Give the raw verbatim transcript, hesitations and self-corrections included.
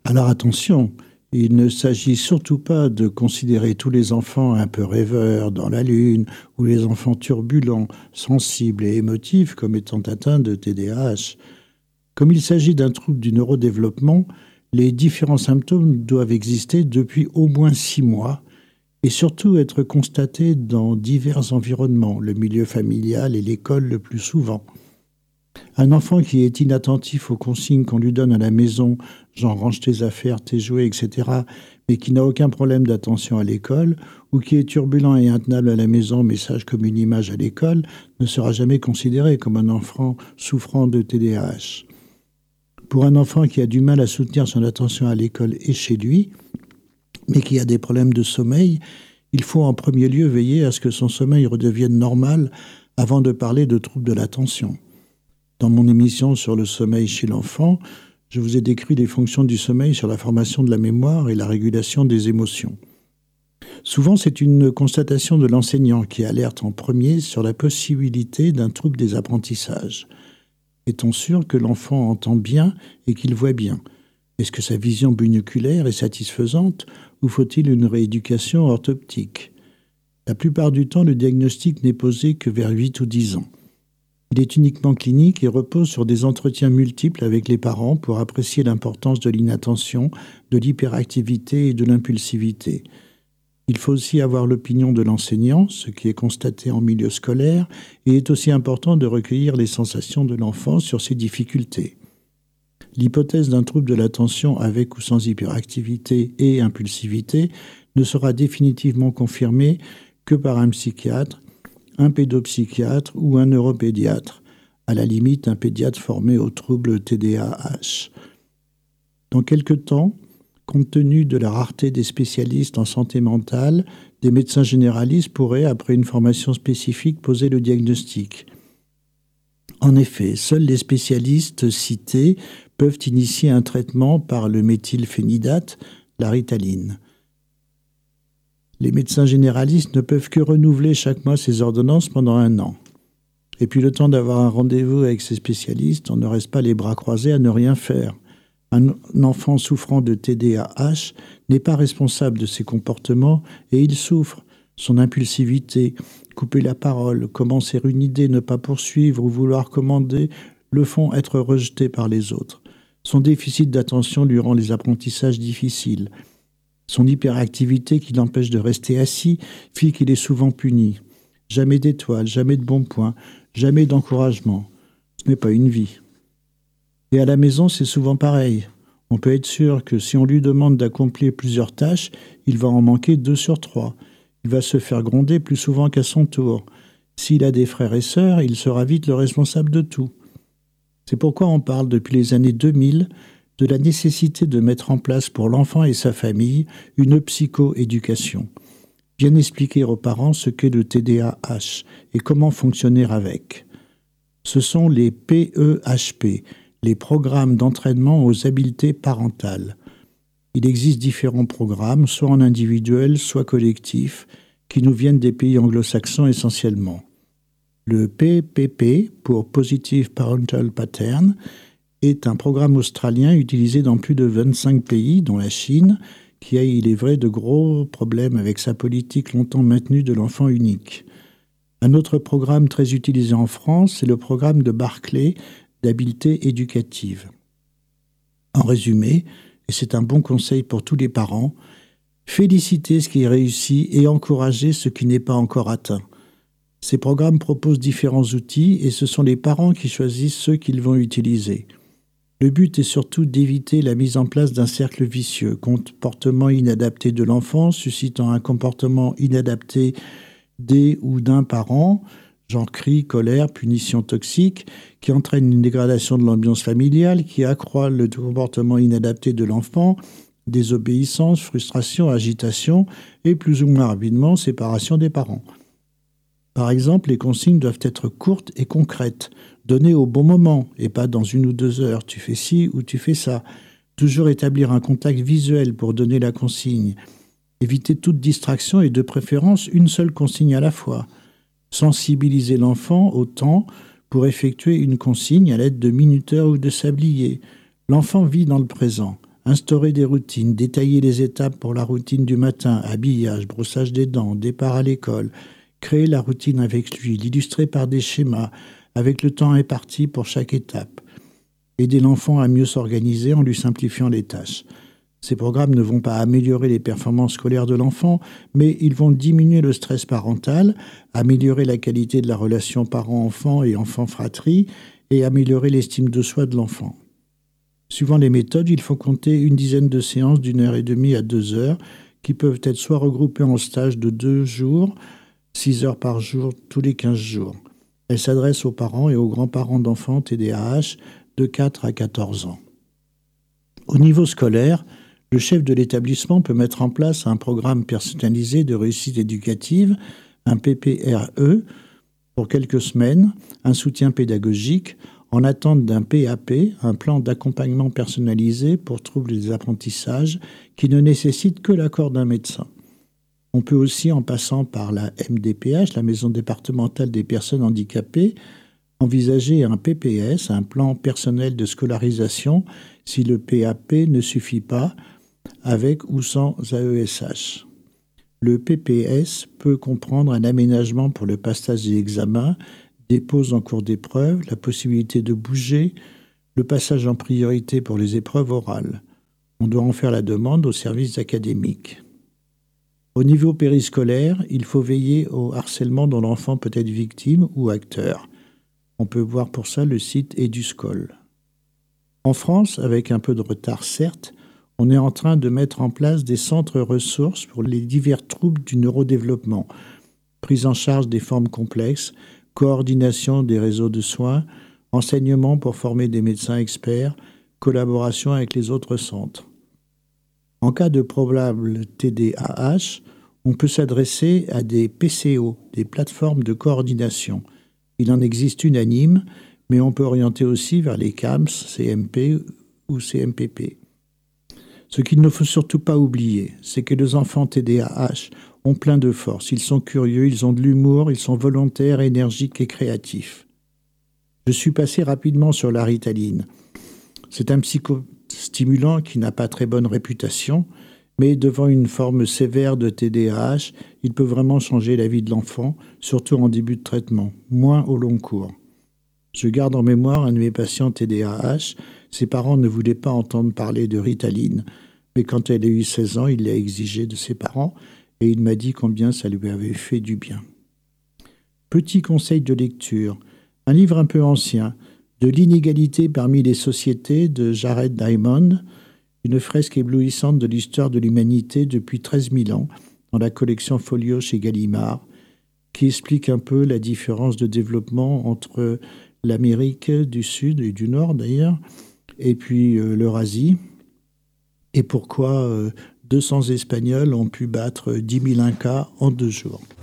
Alors attention, il ne s'agit surtout pas de considérer tous les enfants un peu rêveurs dans la lune ou les enfants turbulents, sensibles et émotifs comme étant atteints de T D A H. Comme il s'agit d'un trouble du neurodéveloppement, les différents symptômes doivent exister depuis au moins six mois et surtout être constatés dans divers environnements, le milieu familial et l'école le plus souvent. Un enfant qui est inattentif aux consignes qu'on lui donne à la maison, genre range tes affaires, tes jouets, et cetera, mais qui n'a aucun problème d'attention à l'école, ou qui est turbulent et intenable à la maison, mais sage comme une image à l'école, ne sera jamais considéré comme un enfant souffrant de T D A H. Pour un enfant qui a du mal à soutenir son attention à l'école et chez lui, mais qui a des problèmes de sommeil, il faut en premier lieu veiller à ce que son sommeil redevienne normal avant de parler de troubles de l'attention. Dans mon émission sur le sommeil chez l'enfant, je vous ai décrit les fonctions du sommeil sur la formation de la mémoire et la régulation des émotions. Souvent, c'est une constatation de l'enseignant qui alerte en premier sur la possibilité d'un trouble des apprentissages. Est-on sûr que l'enfant entend bien et qu'il voit bien ? Est-ce que sa vision binoculaire est satisfaisante ou faut-il une rééducation orthoptique ? La plupart du temps, le diagnostic n'est posé que vers huit ou dix ans. Il est uniquement clinique et repose sur des entretiens multiples avec les parents pour apprécier l'importance de l'inattention, de l'hyperactivité et de l'impulsivité. Il faut aussi avoir l'opinion de l'enseignant, ce qui est constaté en milieu scolaire, et il est aussi important de recueillir les sensations de l'enfant sur ses difficultés. L'hypothèse d'un trouble de l'attention avec ou sans hyperactivité et impulsivité ne sera définitivement confirmée que par un psychiatre, un pédopsychiatre ou un neuropédiatre, à la limite un pédiatre formé au trouble T D A H. Dans quelque temps, compte tenu de la rareté des spécialistes en santé mentale, des médecins généralistes pourraient, après une formation spécifique, poser le diagnostic. En effet, seuls les spécialistes cités peuvent initier un traitement par le méthylphénidate, la ritaline. Les médecins généralistes ne peuvent que renouveler chaque mois ces ordonnances pendant un an. Et puis le temps d'avoir un rendez-vous avec ces spécialistes, on ne reste pas les bras croisés à ne rien faire. Un enfant souffrant de T D A H n'est pas responsable de ses comportements et il souffre. Son impulsivité, couper la parole, commencer une idée, ne pas poursuivre ou vouloir commander le font être rejeté par les autres. Son déficit d'attention lui rend les apprentissages difficiles. Son hyperactivité qui l'empêche de rester assis fait qu'il est souvent puni. Jamais d'étoiles, jamais de bons points, jamais d'encouragement. Ce n'est pas une vie. Et à la maison, c'est souvent pareil. On peut être sûr que si on lui demande d'accomplir plusieurs tâches, il va en manquer deux sur trois. Il va se faire gronder plus souvent qu'à son tour. S'il a des frères et sœurs, il sera vite le responsable de tout. C'est pourquoi on parle depuis les années deux mille de la nécessité de mettre en place pour l'enfant et sa famille une psychoéducation. Bien expliquer aux parents ce qu'est le T D A H et comment fonctionner avec. Ce sont les P E H P, les programmes d'entraînement aux habiletés parentales. Il existe différents programmes, soit en individuel, soit collectif, qui nous viennent des pays anglo-saxons essentiellement. Le P P P, pour Positive Parental Pattern, est un programme australien utilisé dans plus de vingt-cinq pays, dont la Chine, qui a, il est vrai, de gros problèmes avec sa politique longtemps maintenue de l'enfant unique. Un autre programme très utilisé en France, c'est le programme de Barclay d'habileté éducative. En résumé, et c'est un bon conseil pour tous les parents, féliciter ce qui est réussi et encourager ce qui n'est pas encore atteint. Ces programmes proposent différents outils et ce sont les parents qui choisissent ceux qu'ils vont utiliser. Le but est surtout d'éviter la mise en place d'un cercle vicieux, comportement inadapté de l'enfant, suscitant un comportement inadapté des ou d'un parent, genre cri, colère, punition toxique, qui entraîne une dégradation de l'ambiance familiale, qui accroît le comportement inadapté de l'enfant, désobéissance, frustration, agitation et plus ou moins rapidement séparation des parents. Par exemple, les consignes doivent être courtes et concrètes, données au bon moment et pas dans une ou deux heures. Tu fais ci ou tu fais ça. Toujours établir un contact visuel pour donner la consigne. Éviter toute distraction et de préférence une seule consigne à la fois. Sensibiliser l'enfant au temps pour effectuer une consigne à l'aide de minuteurs ou de sabliers. L'enfant vit dans le présent. Instaurer des routines, détailler les étapes pour la routine du matin, habillage, brossage des dents, départ à l'école, créer la routine avec lui, l'illustrer par des schémas, avec le temps imparti pour chaque étape. Aider l'enfant à mieux s'organiser en lui simplifiant les tâches. Ces programmes ne vont pas améliorer les performances scolaires de l'enfant, mais ils vont diminuer le stress parental, améliorer la qualité de la relation parent-enfant et enfant-fratrie et améliorer l'estime de soi de l'enfant. Suivant les méthodes, il faut compter une dizaine de séances d'une heure et demie à deux heures qui peuvent être soit regroupées en stages de deux jours, six heures par jour, tous les quinze jours. Elles s'adressent aux parents et aux grands-parents d'enfants T D A H de quatre à quatorze ans. Au niveau scolaire, le chef de l'établissement peut mettre en place un programme personnalisé de réussite éducative, un P P R E, pour quelques semaines, un soutien pédagogique, en attente d'un P A P, un plan d'accompagnement personnalisé pour troubles des apprentissages qui ne nécessite que l'accord d'un médecin. On peut aussi, en passant par la M D P H, la Maison départementale des personnes handicapées, envisager un P P S, un plan personnel de scolarisation, si le P A P ne suffit pas, avec ou sans A E S H. Le P P S peut comprendre un aménagement pour le passage des examens, des pauses en cours d'épreuve, la possibilité de bouger, le passage en priorité pour les épreuves orales. On doit en faire la demande aux services académiques. Au niveau périscolaire, il faut veiller au harcèlement dont l'enfant peut être victime ou acteur. On peut voir pour ça le site EduScol. En France, avec un peu de retard certes, on est en train de mettre en place des centres ressources pour les divers troubles du neurodéveloppement, prise en charge des formes complexes, coordination des réseaux de soins, enseignement pour former des médecins experts, collaboration avec les autres centres. En cas de probable T D A H, on peut s'adresser à des P C O, des plateformes de coordination. Il en existe une à Nîmes, mais on peut orienter aussi vers les C A M S, C M P ou C M P P. Ce qu'il ne faut surtout pas oublier, c'est que les enfants T D A H ont plein de force. Ils sont curieux, ils ont de l'humour, ils sont volontaires, énergiques et créatifs. Je suis passé rapidement sur la Ritaline. C'est un psychostimulant qui n'a pas très bonne réputation, mais devant une forme sévère de T D A H, il peut vraiment changer la vie de l'enfant, surtout en début de traitement, moins au long cours. Je garde en mémoire un de mes patients T D A H. Ses parents ne voulaient pas entendre parler de Ritaline, mais quand elle a eu seize ans, il l'a exigé de ses parents et il m'a dit combien ça lui avait fait du bien. Petit conseil de lecture, un livre un peu ancien, De l'inégalité parmi les sociétés de Jared Diamond, une fresque éblouissante de l'histoire de l'humanité depuis treize mille ans, dans la collection Folio chez Gallimard, qui explique un peu la différence de développement entre l'Amérique du Sud et du Nord d'ailleurs, et puis euh, l'Eurasie, et pourquoi euh, deux cents Espagnols ont pu battre dix mille Incas en deux jours.